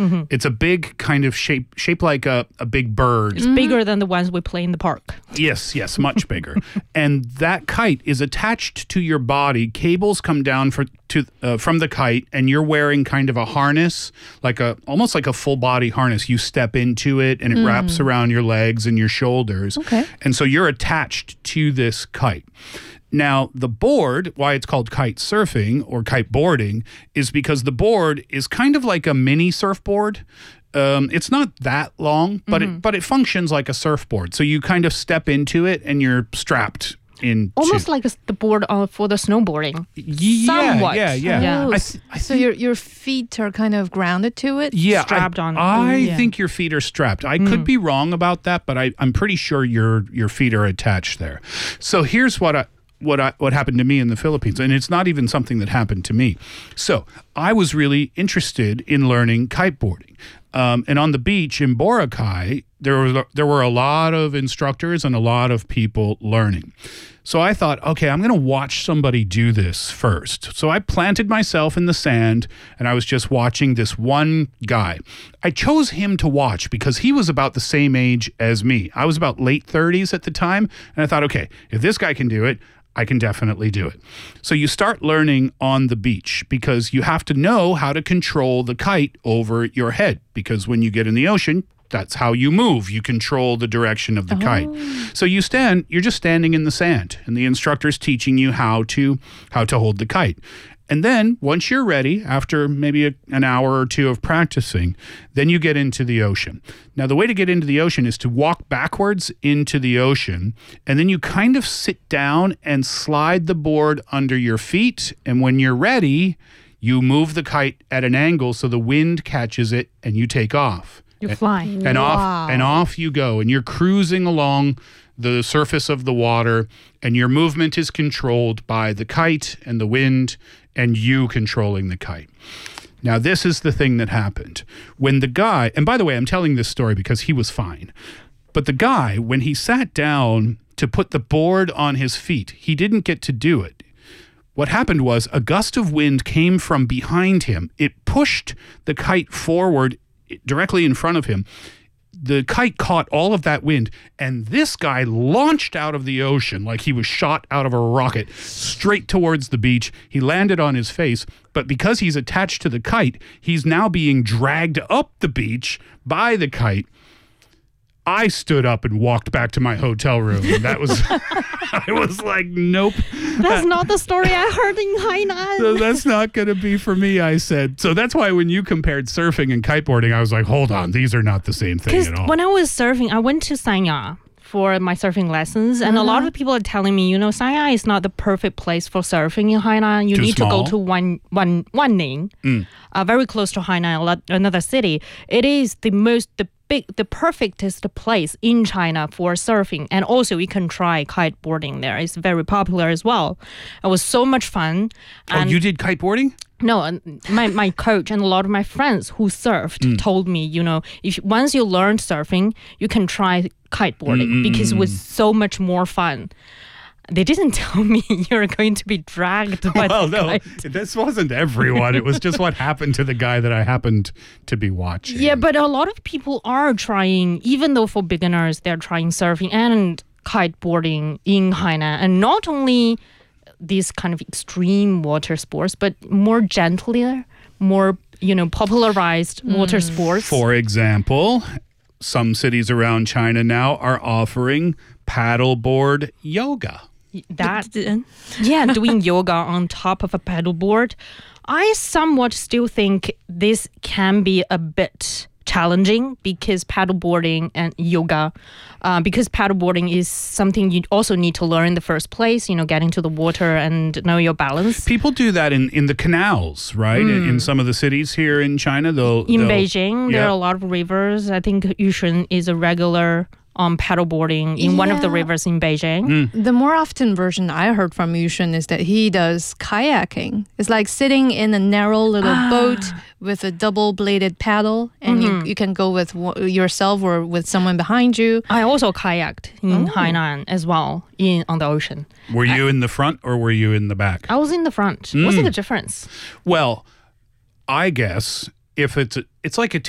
It's a big kind of shaped like a big bird. It's bigger than the ones we play in the park. Yes, much bigger. And that kite is attached to your body. Cables come down from the kite, and you're wearing kind of a harness, almost like a full body harness. You step into it, and it wraps around your legs and your shoulders. Okay. And so you're attached to this kite. Now, the board, why it's called kite surfing or kite boarding, is because the board is kind of like a mini surfboard. It's not that long, but it functions like a surfboard. So you kind of step into it and you're strapped into. Almost like the board for the snowboarding. Somewhat. Yeah. Oh, so your feet are kind of grounded to it? Yeah, strapped on. I think your feet are strapped. I could be wrong about that, but I'm pretty sure your feet are attached there. So here's what happened to me in the Philippines, and it's not even something that happened to me. So I was really interested in learning kiteboarding, and on the beach in Boracay, there were a lot of instructors and a lot of people learning. So I thought, okay, I'm going to watch somebody do this first. So I planted myself in the sand, and I was just watching this one guy. I chose him to watch because he was about the same age as me. I was about late 30s at the time, and I thought, okay, if this guy can do it, I can definitely do it. So you start learning on the beach because you have to know how to control the kite over your head, because when you get in the ocean, that's how you move. You control the direction of the kite. So you're just standing in the sand, and the instructor's teaching you how to hold the kite. And then once you're ready, after maybe an hour or two of practicing, then you get into the ocean. Now, the way to get into the ocean is to walk backwards into the ocean, and then you kind of sit down and slide the board under your feet. And when you're ready, you move the kite at an angle so the wind catches it and you take off. You fly. And off you go. And you're cruising along the surface of the water, and your movement is controlled by the kite and the wind and you controlling the kite. Now, this is the thing that happened. When the guy, and by the way, I'm telling this story because he was fine, but the guy, when he sat down to put the board on his feet, he didn't get to do it. What happened was a gust of wind came from behind him. It pushed the kite forward directly in front of him. The kite caught all of that wind, and this guy launched out of the ocean like he was shot out of a rocket straight towards the beach. He landed on his face, but because he's attached to the kite, he's now being dragged up the beach by the kite. I stood up and walked back to my hotel room, and that was, I was like, nope. That's not the story I heard in Hainan. So that's not going to be for me, I said. So that's why when you compared surfing and kiteboarding, I was like, hold on, these are not the same thing at all. When I was surfing, I went to Sanya for my surfing lessons, and a lot of people are telling me, Sanya is not the perfect place for surfing in Hainan. You need to go to Wanning, very close to Hainan, another city. It is the perfectest place in China for surfing, and also you can try kiteboarding there. It's very popular as well. It was so much fun. And you did kiteboarding? No, my coach and a lot of my friends who surfed told me, if once you learn surfing, you can try kiteboarding because it was so much more fun. They didn't tell me you're going to be dragged by the kite. This wasn't everyone. It was just what happened to the guy that I happened to be watching. Yeah, but a lot of people are trying, even though for beginners, they're trying surfing and kiteboarding in Hainan. And not only these kind of extreme water sports, but more gentler, more, popularized water sports. For example, some cities around China now are offering paddleboard yoga. Doing yoga on top of a paddleboard. I somewhat still think this can be a bit challenging because paddleboarding and yoga, because paddleboarding is something you also need to learn in the first place, getting to the water and know your balance. People do that in the canals, right? In some of the cities here in China. In Beijing, there are a lot of rivers. I think Yushun is a regular paddleboarding in one of the rivers in Beijing. The more often version I heard from Yushun is that he does kayaking. It's like sitting in a narrow little boat with a double-bladed paddle, and you can go with yourself or with someone behind you. I also kayaked in Hainan as well, on the ocean. Were you in the front or were you in the back? I was in the front. What's the difference? Well, I guess if it's like a